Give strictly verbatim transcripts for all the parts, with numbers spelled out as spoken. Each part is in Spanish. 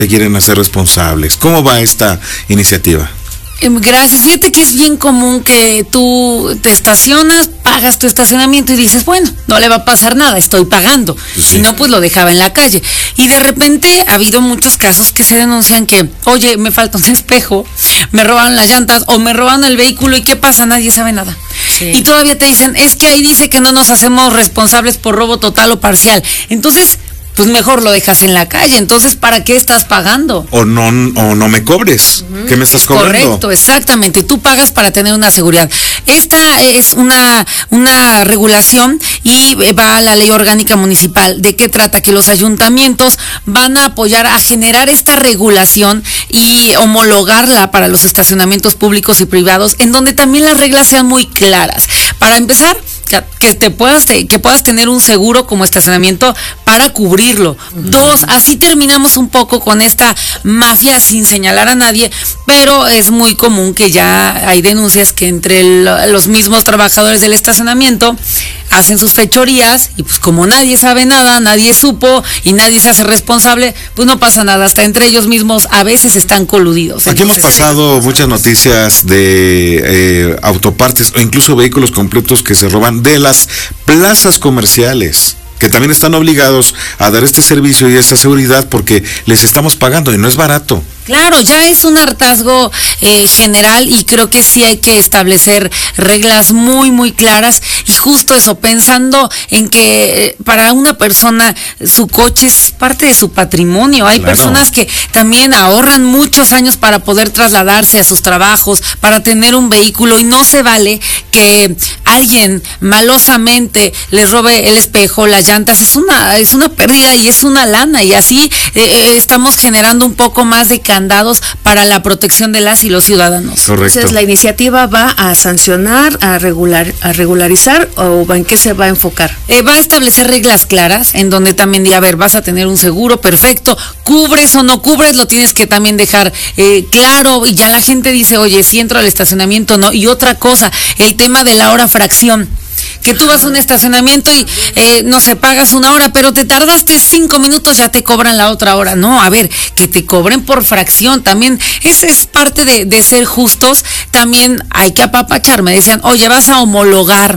se quieren hacer responsables. ¿Cómo va esta iniciativa? Gracias. Fíjate que es bien común que tú te estacionas, pagas tu estacionamiento y dices, bueno, no le va a pasar nada, estoy pagando. Sí. Si no, pues lo dejaba en la calle. Y de repente ha habido muchos casos que se denuncian que, oye, me falta un espejo, me robaron las llantas o me robaron el vehículo y ¿qué pasa? Nadie sabe nada. Sí. Y todavía te dicen, es que ahí dice que no nos hacemos responsables por robo total o parcial. Entonces, pues mejor lo dejas en la calle. Entonces, ¿para qué estás pagando? O no, o no me cobres. Uh-huh. ¿Qué me estás cobrando? Correcto, exactamente. Tú pagas para tener una seguridad. Esta es una, una regulación y va a la ley orgánica municipal. ¿De qué trata? Que los ayuntamientos van a apoyar a generar esta regulación y homologarla para los estacionamientos públicos y privados, en donde también las reglas sean muy claras. Para empezar, que te puedas que puedas tener un seguro como estacionamiento para cubrirlo. Uh-huh. Dos, así terminamos un poco con esta mafia sin señalar a nadie, pero es muy común que ya hay denuncias que entre el, los mismos trabajadores del estacionamiento hacen sus fechorías y pues como nadie sabe nada, nadie supo y nadie se hace responsable, pues no pasa nada, hasta entre ellos mismos a veces están coludidos. Aquí Entonces, hemos pasado muchas noticias de eh, autopartes o incluso vehículos completos que se roban de las plazas comerciales, que también están obligados a dar este servicio y esta seguridad porque les estamos pagando y no es barato. Claro, ya es un hartazgo eh, general y creo que sí hay que establecer reglas muy, muy claras y justo eso, pensando en que eh, para una persona su coche es parte de su patrimonio. Hay claro. personas que también ahorran muchos años para poder trasladarse a sus trabajos, para tener un vehículo y no se vale que alguien malosamente les robe el espejo, las llantas. Es una, es una pérdida y es una lana y así eh, estamos generando un poco más de candados para la protección de las y los ciudadanos. Correcto. Entonces, ¿la iniciativa va a sancionar, a regular, a regularizar o en qué se va a enfocar? Eh, va a establecer reglas claras en donde también diga, a ver, vas a tener un seguro, perfecto, cubres o no cubres, lo tienes que también dejar eh, claro y ya la gente dice, oye, si entro al estacionamiento, no. Y otra cosa, el tema de la hora fracción. Que tú vas a un estacionamiento y, eh, no sé, pagas una hora, pero te tardaste cinco minutos, ya te cobran la otra hora. No, a ver, que te cobren por fracción. También, esa es parte de, de ser justos. También hay que apapachar. Me decían, oye, vas a homologar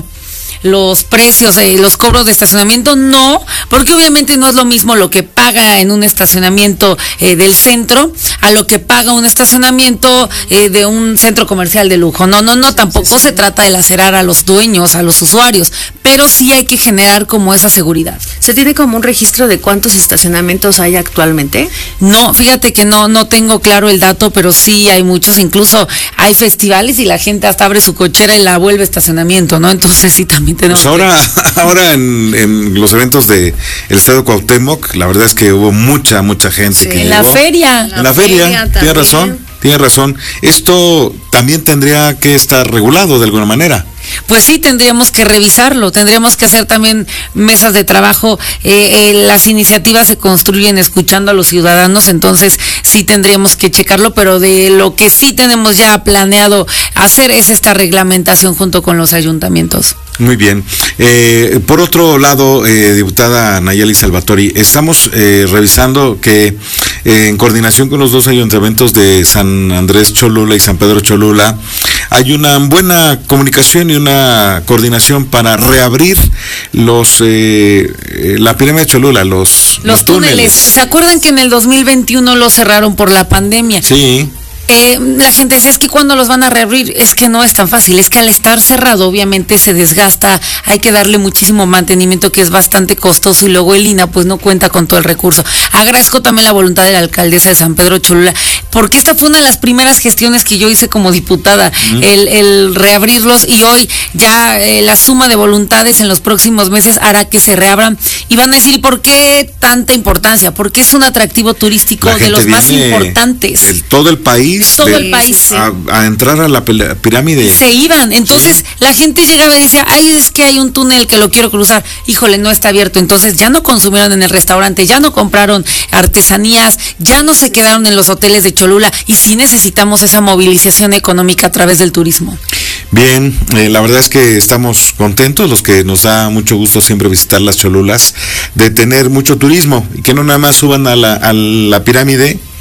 los precios de los cobros de estacionamiento. No, porque obviamente no es lo mismo lo que paga en un estacionamiento eh, del centro a lo que paga un estacionamiento eh, de un centro comercial de lujo. No, no, no, tampoco sí, sí. se trata de lacerar a los dueños, a los usuarios, pero sí hay que generar como esa seguridad. ¿Se tiene como un registro de cuántos estacionamientos hay actualmente? No, fíjate que no, no tengo claro el dato, pero sí hay muchos, incluso hay festivales y la gente hasta abre su cochera y la vuelve estacionamiento, ¿no? Entonces sí, también tenemos pues ahora, que... ahora en, en los eventos de el Estadio Cuauhtémoc, la verdad es que hubo mucha, mucha gente sí, que en llegó. la feria. En la, la feria, feria tiene razón, tiene razón. Esto también tendría que estar regulado de alguna manera. Pues sí, tendríamos que revisarlo, tendríamos que hacer también mesas de trabajo. Eh, eh, las iniciativas se construyen escuchando a los ciudadanos, entonces sí tendríamos que checarlo, pero de lo que sí tenemos ya planeado hacer es esta reglamentación junto con los ayuntamientos. Muy bien. Eh, por otro lado, eh, diputada Nayeli Salvatori, estamos eh, revisando que eh, en coordinación con los dos ayuntamientos de San Andrés Cholula y San Pedro Cholula, hay una buena comunicación y una coordinación para reabrir los eh, la pirámide de Cholula, los, los, los túneles. túneles. ¿Se acuerdan que en el dos mil veintiuno los cerraron por la pandemia? Sí. Eh, la gente dice, es que ¿cuándo los van a reabrir? Es que no es tan fácil, es que al estar cerrado obviamente se desgasta, hay que darle muchísimo mantenimiento que es bastante costoso y luego el I N A pues no cuenta con todo el recurso. Agradezco también la voluntad de la alcaldesa de San Pedro Cholula, porque esta fue una de las primeras gestiones que yo hice como diputada, uh-huh. el, el reabrirlos y hoy ya eh, la suma de voluntades en los próximos meses hará que se reabran y van a decir, ¿por qué tanta importancia? Porque es un atractivo turístico de los más importantes. De todo el país. De todo el país. Sí. A, a entrar a la pirámide. Se iban. Entonces sí. la gente llegaba y decía, ay, es que hay un túnel que lo quiero cruzar. Híjole, no está abierto. Entonces ya no consumieron en el restaurante, ya no compraron artesanías, ya no se quedaron en los hoteles de Cholula y sí necesitamos esa movilización económica a través del turismo. Bien, eh, la verdad es que estamos contentos, los que nos da mucho gusto siempre visitar las Cholulas, de tener mucho turismo y que no nada más suban a la, a la pirámide